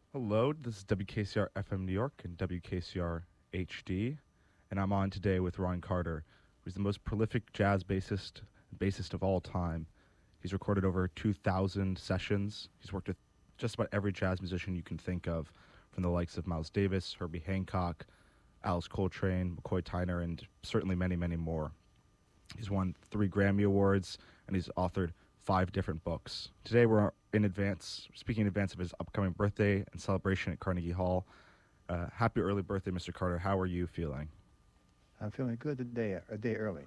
Hello, this is WKCR FM New York and WKCR HD, and I'm on today with Ron Carter, who's the most prolific jazz bassist of all time. He's recorded over 2,000 sessions. He's worked with just about every jazz musician you can think of, from the likes of Miles Davis, Herbie Hancock, Alice Coltrane, McCoy Tyner, and certainly many, many more. He's won 3 Grammy Awards, and he's authored 5 different books. Today we're speaking in advance of his upcoming birthday and celebration at Carnegie Hall. Happy early birthday, Mr. Carter. How are you feeling? I'm feeling good today, a day early.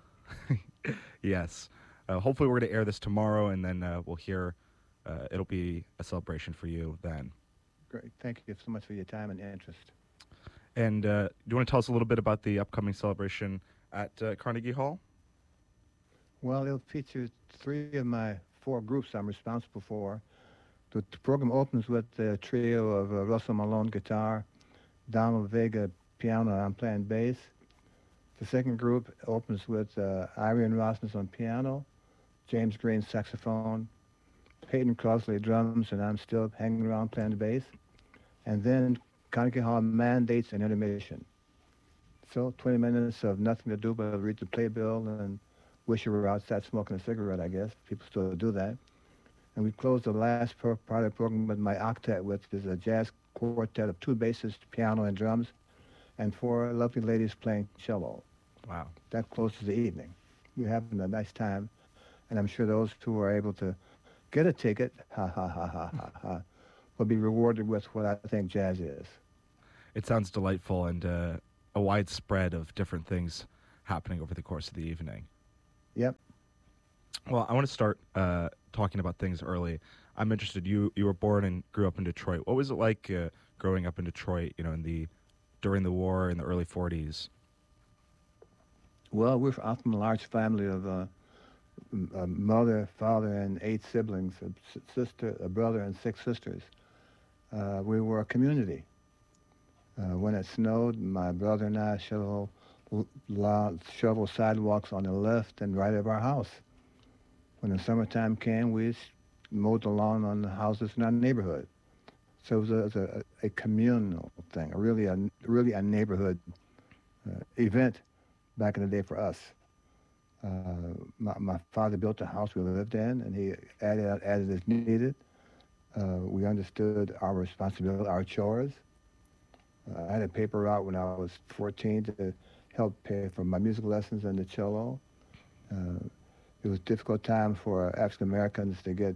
Yes. Hopefully we're going to air this tomorrow, and then we'll hear it'll be a celebration for you then. Great. Thank you so much for your time and interest. And do you want to tell us a little bit about the upcoming celebration at Carnegie Hall? Well, it'll feature 3 of my 4 groups I'm responsible for. The program opens with a trio of Russell Malone guitar, Donald Vega piano, and I'm playing bass. The second group opens with Irene Rasmus on piano, James Green saxophone, Peyton Crossley drums, and I'm still hanging around playing the bass. And then Carnegie Hall mandates an intermission. So 20 minutes of nothing to do but read the playbill and wish you were outside smoking a cigarette, I guess. People still do that. And we close the last part of the program with my octet, which is a jazz quartet of 2 basses, piano, and drums, and 4 lovely ladies playing cello. Wow. That closes the evening. We're having a nice time, and I'm sure those who are able to get a ticket, will be rewarded with what I think jazz is. It sounds delightful and a wide spread of different things happening over the course of the evening. Yep. Well, I want to start talking about things early. I'm interested. You were born and grew up in Detroit. What was it like growing up in Detroit? During the war in the early '40s. Well, we're from a large family of a mother, father, and 8 siblings, a brother, and 6 sisters. We were a community. When it snowed, my brother and I shovel sidewalks on the left and right of our house. When the summertime came, we mowed the lawn on the houses in our neighborhood. So it was a communal thing, really a neighborhood event back in the day for us. My father built a house we lived in, and he added as needed. We understood our responsibility, our chores. I had a paper route when I was 14 to help pay for my music lessons and the cello. It was a difficult time for African Americans to get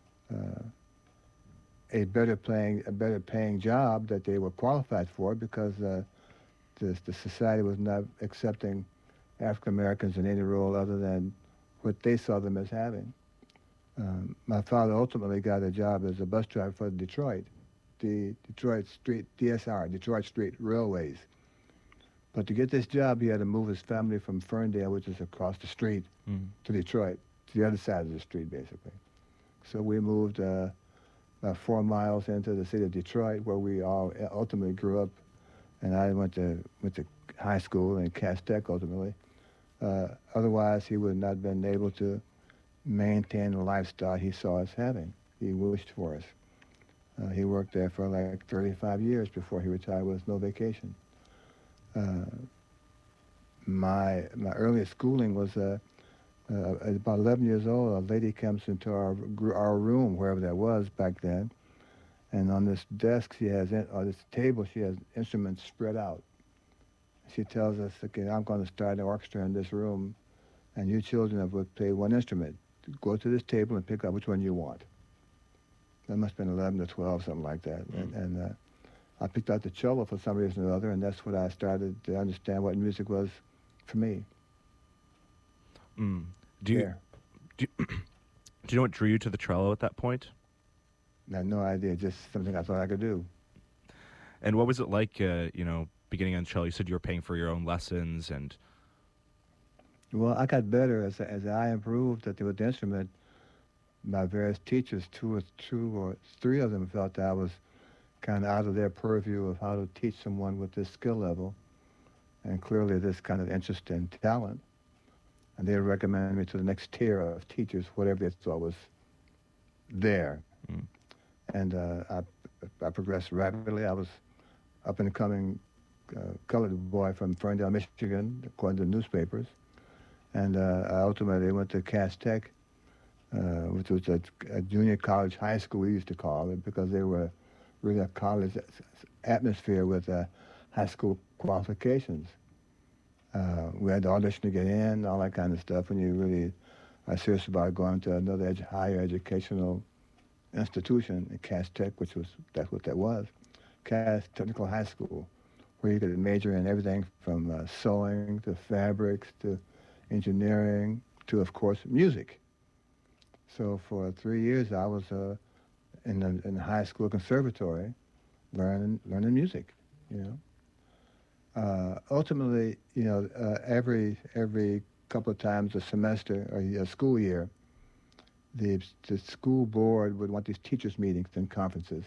a better paying job that they were qualified for, because the society was not accepting African Americans in any role other than what they saw them as having. My father ultimately got a job as a bus driver for Detroit, the Detroit Street, DSR, Detroit Street Railways. But to get this job, he had to move his family from Ferndale, which is across the street, to Detroit, to the other side of the street, basically. So we moved about 4 miles into the city of Detroit, where we all ultimately grew up, and I went to high school and Cass Tech ultimately. Otherwise, he would not have been able to maintain the lifestyle he saw us having. He wished for us. He worked there for like 35 years before he retired with no vacation. My earliest schooling was at about 11 years old. A lady comes into our room, wherever that was back then, and on this desk on this table she has instruments spread out. She tells us, okay, I'm going to start an orchestra in this room, and you children will play one instrument. Go to this table and pick out which one you want. That must have been 11 to 12, something like that. And I picked out the cello for some reason or other, and that's when I started to understand what music was for me. Do you know what drew you to the cello at that point? I had no idea, just something I thought I could do. And what was it like, beginning on cello? You said you were paying for your own lessons, and... Well, I got better as I improved with the instrument. My various teachers, 2 or 3 of them, felt that I was kind of out of their purview of how to teach someone with this skill level, and clearly this kind of interest and talent. And they recommended me to the next tier of teachers, whatever they thought was there. And I progressed rapidly. I was up and coming colored boy from Ferndale, Michigan, according to the newspapers. And I ultimately went to Cass Tech, which was a junior college high school, we used to call it, because they were really a college atmosphere with high school qualifications. We had to audition to get in, all that kind of stuff, when you really are serious about going to another higher educational institution, Cass Tech, that's what that was, Cass Technical High School, where you could major in everything from sewing to fabrics to engineering to, of course, music. So for 3 years, I was in the high school conservatory learning music, you know. Ultimately, you know, every couple of times a semester or a school year, the school board would want these teachers' meetings and conferences,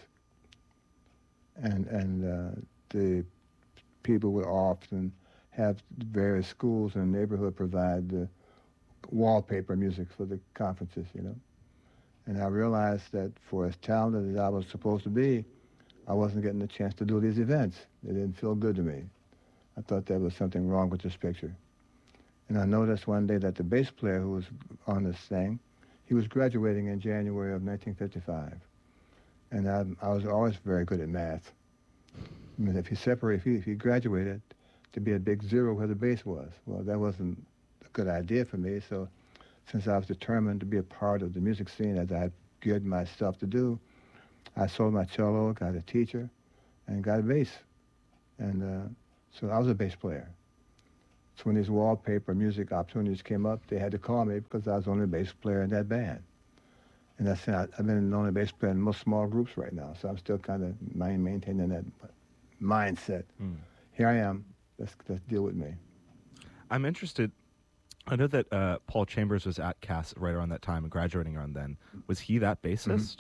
and the people would often have various schools in the neighborhood provide the wallpaper music for the conferences, you know. And I realized that for as talented as I was supposed to be, I wasn't getting the chance to do these events. It didn't feel good to me. I thought there was something wrong with this picture. And I noticed one day that the bass player who was on this thing, he was graduating in January of 1955. And I was always very good at math. I mean, if he graduated, to be a big zero where the bass was. Well, that wasn't a good idea for me, so since I was determined to be a part of the music scene as I had geared myself to do, I sold my cello, got a teacher, and got a bass. And so I was a bass player. So when these wallpaper music opportunities came up, they had to call me because I was the only bass player in that band. And that's I've been the only bass player in most small groups right now, so I'm still kind of maintaining that mindset. Here I am. Let's deal with me. I'm interested. I know that Paul Chambers was at Cass right around that time and graduating around then. Was he that bassist?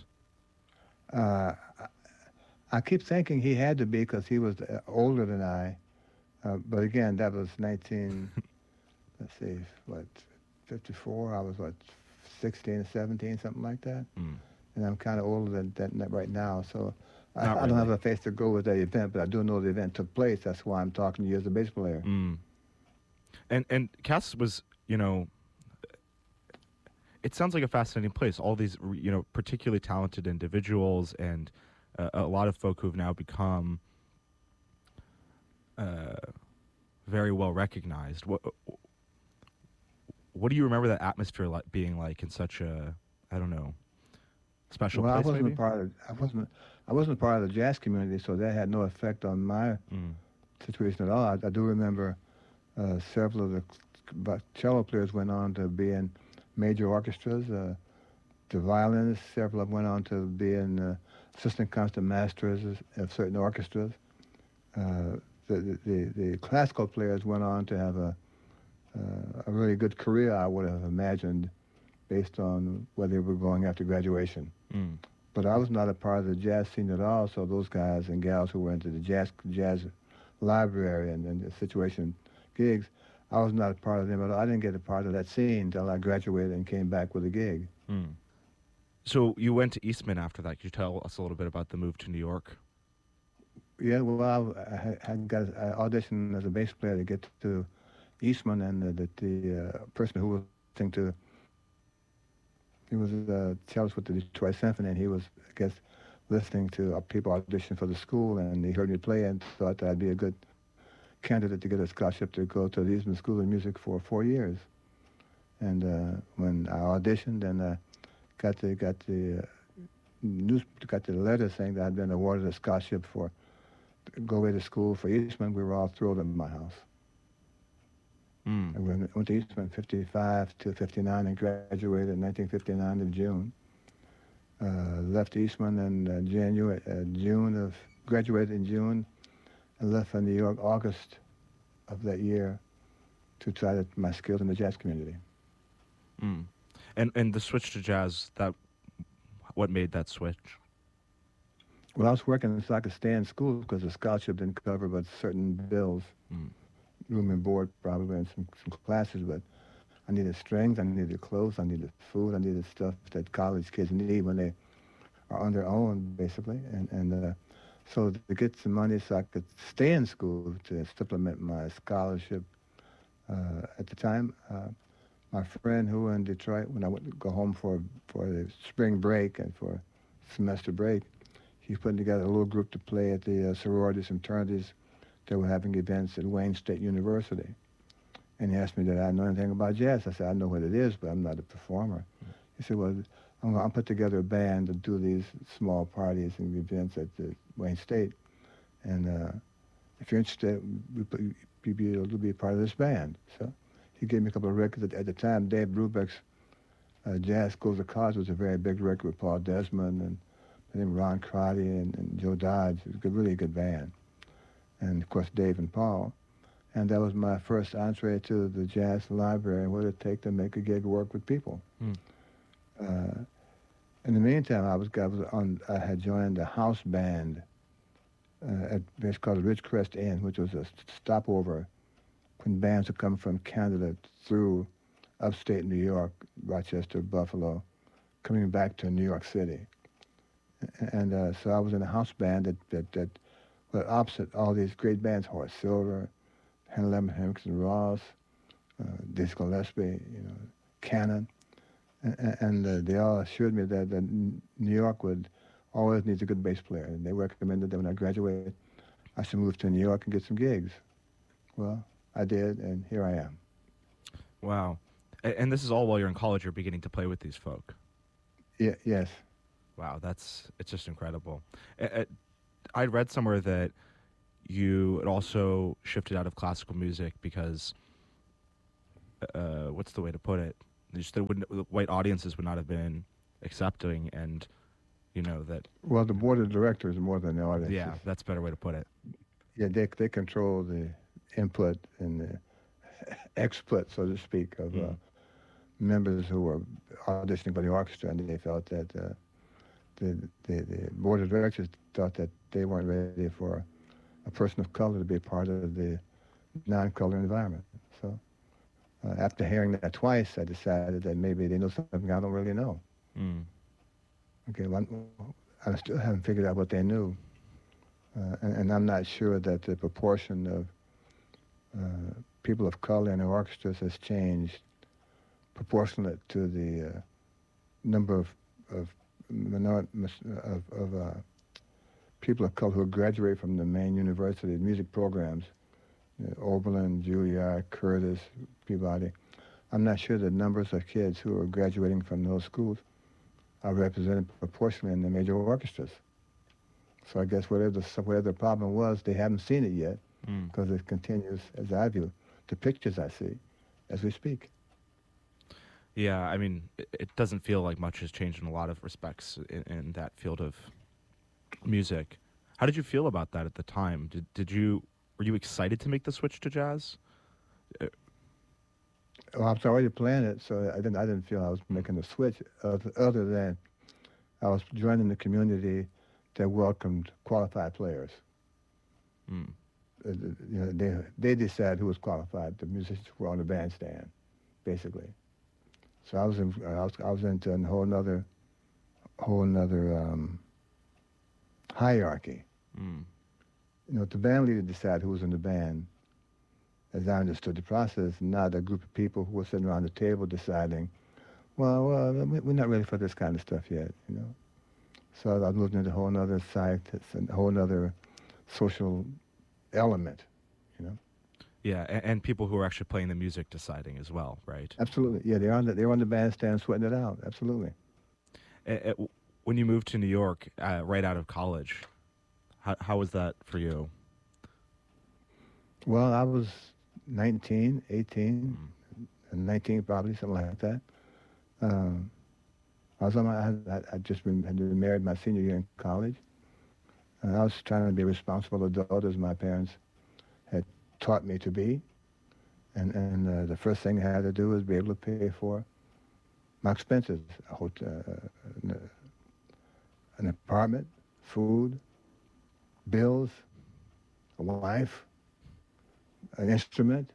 I keep thinking he had to be because he was older than I. But again, that was 54. I was, 16 or 17, something like that. And I'm kind of older than that right now. So I don't have a face to go with that event, but I do know the event took place. That's why I'm talking to you as a bass player. And Cass was, you know, it sounds like a fascinating place. All these, you know, particularly talented individuals and a lot of folk who've now become very well recognized. What do you remember that atmosphere being like in such a, I don't know, special place? I wasn't a part of the jazz community, so that had no effect on my situation at all. I do remember several of the cello players went on to be in major orchestras. The violinists, several of them went on to be in assistant concertmasters of certain orchestras. The classical players went on to have a really good career, I would have imagined, based on where they were going after graduation. But I was not a part of the jazz scene at all, so those guys and gals who were into the jazz library and the situation gigs, I was not a part of them at all. I didn't get a part of that scene until I graduated and came back with a gig. So you went to Eastman after that. Could you tell us a little bit about the move to New York? Yeah, well, I auditioned as a bass player to get to Eastman, and the person who was listening to, he was a cellist with the Detroit Symphony, and he was, I guess, listening to people audition for the school, and he heard me play and thought that I'd be a good candidate to get a scholarship to go to the Eastman School of Music for 4 years. And when I auditioned and got the letter saying that I'd been awarded a scholarship for go away to school for Eastman, we were all thrilled in my house. And we went to Eastman 55 to 59 and graduated in 1959 of June. Left Eastman in graduated in June, and left for New York August of that year to try my skills in the jazz community. And the switch to jazz, what made that switch? Well, I was working so I could stay in school because the scholarship didn't cover but certain bills, room and board probably, and some classes, but I needed strings, I needed clothes, I needed food, I needed stuff that college kids need when they are on their own, basically. And so to get some money so I could stay in school to supplement my scholarship at the time, my friend who in Detroit, when I went to go home for the spring break and for semester break, he's putting together a little group to play at the sororities and fraternities that were having events at Wayne State University. And he asked me, did I know anything about jazz? I said, I know what it is, but I'm not a performer. He said, well, I'll put together a band to do these small parties and events at the Wayne State. And if you're interested, you'd be able to be a part of this band. So he gave me a couple of records. At the time, Dave Brubeck's Jazz Goes to College was a very big record with Paul Desmond and Ron Crotty and Joe Dodge. It was a really good band. And, of course, Dave and Paul. And that was my first entree to the jazz library and what it take to make a gig work with people. In the meantime, I had joined a house band at a place called Ridgecrest Inn, which was a stopover when bands would come from Canada through upstate New York, Rochester, Buffalo, coming back to New York City. And so I was in a house band that was opposite all these great bands, Horace Silver, Hannah Lemon Henriksen Ross, Dizzy Gillespie, Cannon. And they all assured me that New York would always need a good bass player. And they recommended that when I graduated, I should move to New York and get some gigs. Well, I did, and here I am. Wow. And this is all while you're in college, you're beginning to play with these folk. Yeah, yes. Wow, it's just incredible. I'd read somewhere that you had also shifted out of classical music because, what's the way to put it? Just the white audiences would not have been accepting, and that. Well, the board of directors more than the audience. Yeah, that's a better way to put it. Yeah, they control the input and the exput, so to speak, of members who were auditioning for the orchestra, and they felt that the board of directors thought that they weren't ready for a person of color to be a part of the non-color environment. So after hearing that twice, I decided that maybe they know something I don't really know. Okay, well, I still haven't figured out what they knew. And I'm not sure that the proportion of people of color in the orchestras has changed proportionate to the number of people of color who graduate from the main university music programs, Oberlin, Juilliard, Curtis, Peabody. I'm not sure the numbers of kids who are graduating from those schools are represented proportionally in the major orchestras. So I guess whatever the problem was, they haven't seen it yet, because it continues, as I view, the pictures I see as we speak. Yeah, I mean, it doesn't feel like much has changed in a lot of respects in that field of music. How did you feel about that at the time? Were you excited to make the switch to jazz? Well, I was already playing it, so I didn't feel I was making a switch, other than I was joining the community that welcomed qualified players. They decide who was qualified. The musicians were on the bandstand, basically. So I was into a whole nother hierarchy. The band leader decided who was in the band. As I understood the process, not a group of people who were sitting around the table deciding, well, we're not ready for this kind of stuff yet, So I was moving into a whole other side, a whole other social element, Yeah, and people who are actually playing the music deciding as well, right? Absolutely. Yeah, they're on the bandstand sweating it out. Absolutely. When you moved to New York right out of college, how was that for you? Well, I was 19, 18, 19 probably, something like that. I'd just been married my senior year in college. I was trying to be a responsible adult, as my parents had taught me to be. And the first thing I had to do was be able to pay for my expenses, a hotel, an apartment, food, bills, a wife, an instrument,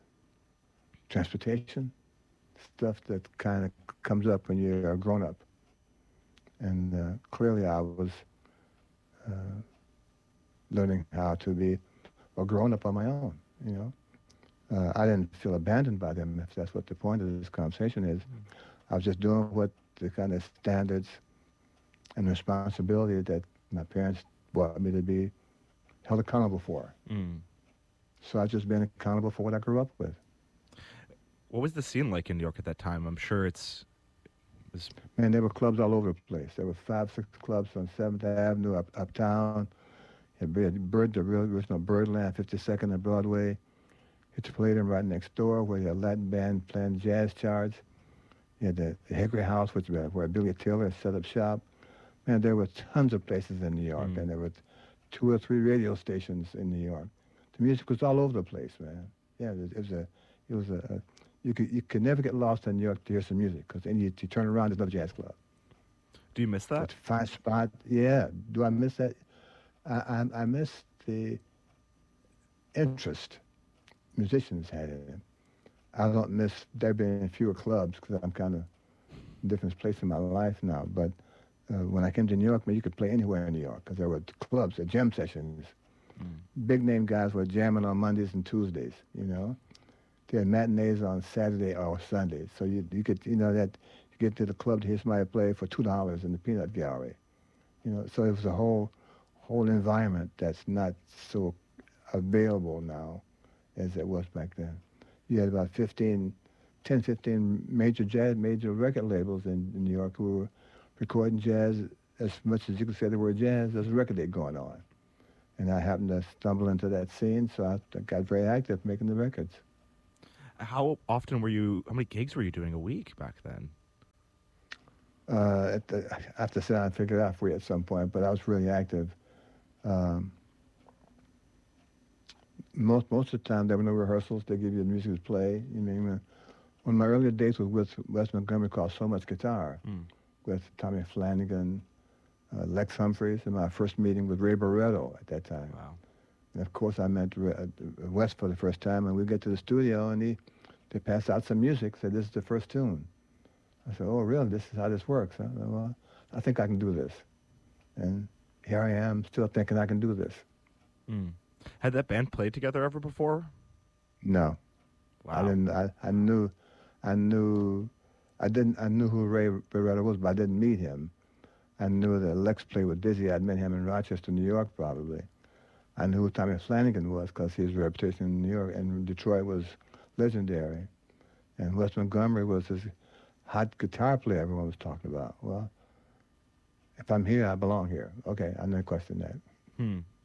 transportation, stuff that kind of comes up when you're a grown-up. And clearly I was uh, learning how to be a grown-up on my own, you know. I didn't feel abandoned by them, if that's what the point of this conversation is. I was just doing what the kind of standards and responsibility that my parents wanted me to be held accountable for. Mm. So I've just been accountable for what I grew up with. What was the scene like in New York at that time? I'm sure was... Man, there were clubs all over the place. There were 5, 6 clubs on 7th Avenue, uptown. You had Bird, the real original Birdland, 52nd and Broadway. It's Palladium right next door where you had a Latin band playing jazz charts. You had the Hickory House, where Billy Taylor set up shop. Man, there were tons of places in New York, and there were 2 or 3 radio stations in New York. The music was all over the place, man. Yeah, you could never get lost in New York to hear some music, because then you turn around, there's another jazz club. Do you miss that? That's a fine spot. Yeah. Do I miss that? I miss the interest musicians had in it. I don't miss there being fewer clubs because I'm kind of in a different place in my life now. But when I came to New York, man, you could play anywhere in New York because there were clubs, there jam sessions. Big name guys were jamming on Mondays and Tuesdays, you know. They had matinees on Saturday or Sunday. So you could, you know, that you get to the club to hear somebody play for $2 in the Peanut Gallery. You know, so it was a whole environment that's not so available now as it was back then. You had about 10, 15 major record labels in New York who were recording jazz as much as you could say the word jazz. There's a record day going on. And I happened to stumble into that scene, so I got very active making the records. How many gigs were you doing a week back then? I have to sit down and figure it out for you at some point, but I was really active. Most of the time, there were no rehearsals. They give you the music to play. You mean, one of my earlier days was with Wes Montgomery called So Much Guitar, with Tommy Flanagan, Lex Humphreys, and my first meeting with Ray Barretto at that time. Wow. And of course, I met Wes for the first time, and we get to the studio, and they pass out some music, said, "This is the first tune." I said, "Oh, really? This is how this works?" Huh? Well, I think I can do this. And here I am, still thinking I can do this. Had that band played together ever before? No. Wow. I didn't. I knew who Ray Barretto was, but I didn't meet him. I knew that Lex played with Dizzy. I'd met him in Rochester, New York, probably. I knew who Tommy Flanagan was because his reputation in New York and Detroit was legendary. And Wes Montgomery was this hot guitar player everyone was talking about. Well, if I'm here, I belong here. Okay, I'm not questioning that.